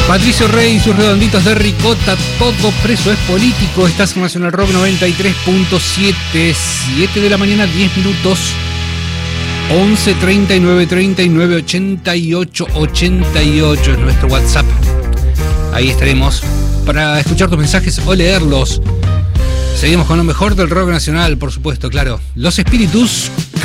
Patricio Rey y sus redonditos de ricota, todo preso es político. Estás en Nacional Rock 93.7, 7 de la mañana, 10 minutos. 11 39 39 88 88 es nuestro WhatsApp. Ahí estaremos para escuchar tus mensajes o leerlos. Seguimos con lo mejor del rock nacional, por supuesto, claro. Los Espíritus